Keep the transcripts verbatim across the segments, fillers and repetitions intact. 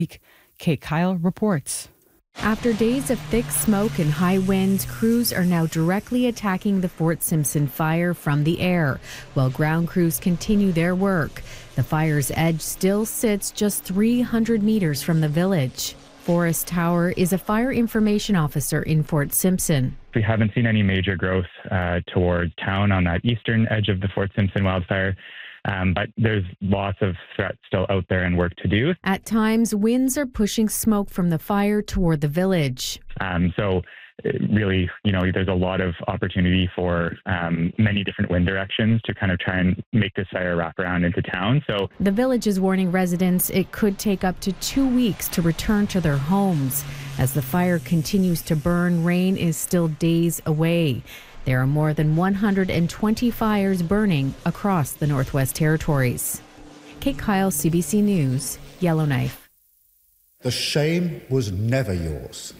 Kate Kyle reports. After days of thick smoke and high winds, crews are now directly attacking the Fort Simpson fire from the air, while ground crews continue their work. The fire's edge still sits just three hundred meters from the village. Forrest Tower is a fire information officer in Fort Simpson. We haven't seen any major growth uh, toward town on that eastern edge of the Fort Simpson wildfire. Um, but there's lots of threats still out there and work to do. At times, winds are pushing smoke from the fire toward the village. Um, so really, you know, there's a lot of opportunity for um, many different wind directions to kind of try and make this fire wrap around into town. So the village is warning residents it could take up to two weeks to return to their homes. As the fire continues to burn, rain is still days away. There are more than one hundred twenty fires burning across the Northwest Territories. Kate Kyle, C B C News, Yellowknife. The shame was never yours.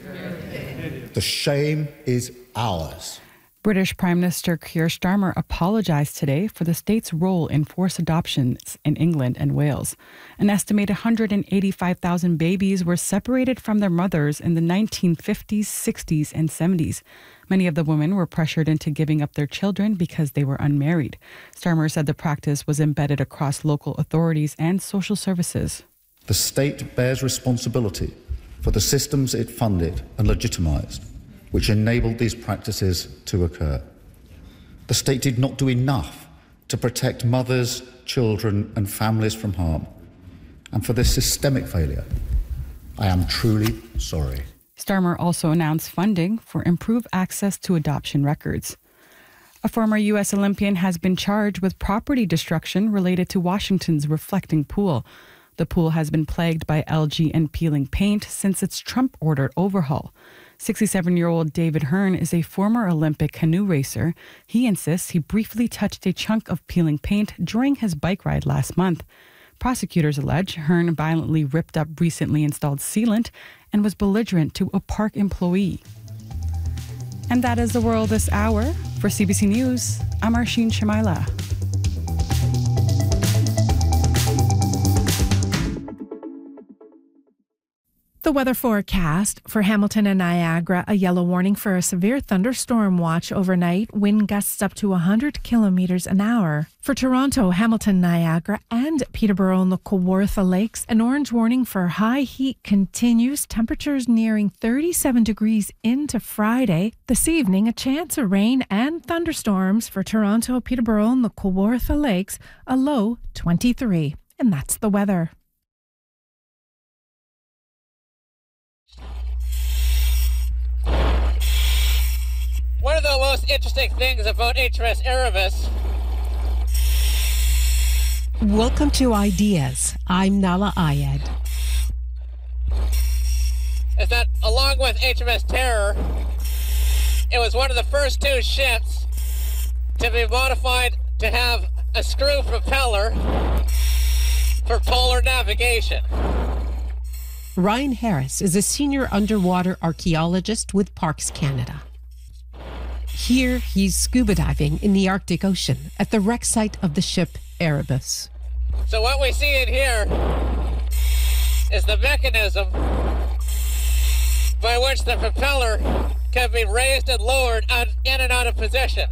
The shame is ours. British Prime Minister Keir Starmer apologized today for the state's role in forced adoptions in England and Wales. An estimated one hundred eighty-five thousand babies were separated from their mothers in the nineteen fifties, sixties, and seventies. Many of the women were pressured into giving up their children because they were unmarried. Starmer said the practice was embedded across local authorities and social services. The state bears responsibility for the systems it funded and legitimised, which enabled these practices to occur. The state did not do enough to protect mothers, children and families from harm. And for this systemic failure, I am truly sorry. Starmer also announced funding for improved access to adoption records. A former U S Olympian has been charged with property destruction related to Washington's Reflecting Pool. The pool has been plagued by algae and peeling paint since its Trump-ordered overhaul. sixty-seven-year-old David Hearn is a former Olympic canoe racer. He insists he briefly touched a chunk of peeling paint during his bike ride last month. Prosecutors allege Hearn violently ripped up recently installed sealant and was belligerent to a park employee. And that is the world this hour. For C B C News, I'm Arsheen Shamaila. The weather forecast for Hamilton and Niagara, a yellow warning for a severe thunderstorm watch overnight, wind gusts up to one hundred kilometers an hour. For Toronto, Hamilton, Niagara and Peterborough and the Kawartha Lakes, an orange warning for high heat continues, temperatures nearing thirty-seven degrees into Friday. This evening, a chance of rain and thunderstorms for Toronto, Peterborough and the Kawartha Lakes, a low twenty-three. And that's the weather. One of the most interesting things about H M S Erebus. Welcome to Ideas. I'm Nala Ayed. Is that along with H M S Terror, it was one of the first two ships to be modified to have a screw propeller for polar navigation. Ryan Harris is a senior underwater archaeologist with Parks Canada. Here, he's scuba diving in the Arctic Ocean at the wreck site of the ship Erebus. So what we see in here is the mechanism by which the propeller can be raised and lowered out, in and out of position.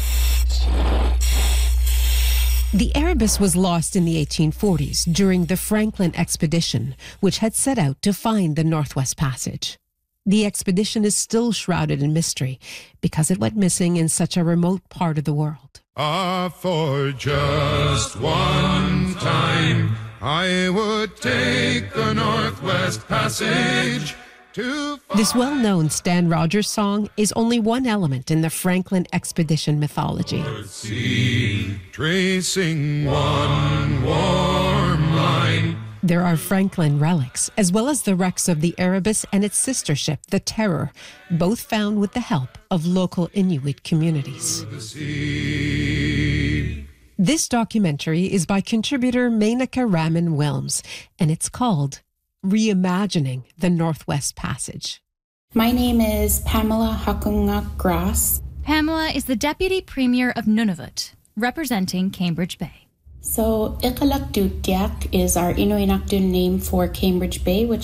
The Erebus was lost in the eighteen forties during the Franklin expedition, which had set out to find the Northwest Passage. The expedition is still shrouded in mystery because it went missing in such a remote part of the world. Ah, for just one time, I would take the Northwest Passage to... This well-known Stan Rogers song is only one element in the Franklin expedition mythology. Sea, tracing one warm line. There are Franklin relics, as well as the wrecks of the Erebus and its sister ship, the Terror, both found with the help of local Inuit communities. This documentary is by contributor Menaka Raman Wilms, and it's called Reimagining the Northwest Passage. My name is Pamela Hakungak Grass. Pamela is the Deputy Premier of Nunavut, representing Cambridge Bay. So, Iqalaktuutiak is our Inuinnaqtun name for Cambridge Bay, which